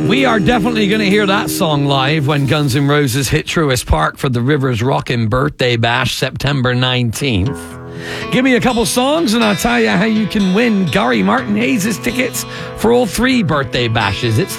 We are definitely going to hear that song live when Guns N' Roses hit Truist Park for the Rivers Rockin' Birthday Bash, September 19th. Give me a couple songs and I'll tell you how you can win Gary Martin Hayes' tickets for all 3 birthday bashes. It's